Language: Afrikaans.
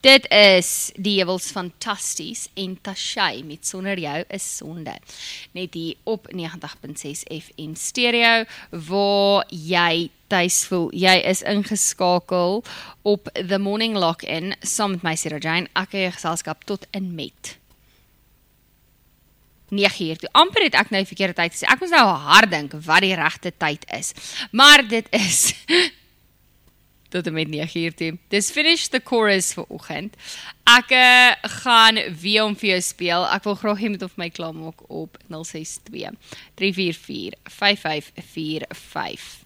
Dit is die Ewels Fantasties en Tashay met Sonder Jou is Sonde. Net hier op 90.6 FM stereo, waar jy tuis voel. Jy is ingeskakel op The Morning Lock-in, saam met my Sarah Jane, ek jou geselskap tot en met 9 uur toe. Amper het ek nou die verkeerde tyd gesê. Ek moes nou hard dink wat die regte tyd is. Maar dit is tot en met 9 uur toe. Dis finish the chorus vir oggend. Ek gaan weer om vir jou speel. Ek wil graag jy moet of my klaarmaak op 062 344 5545.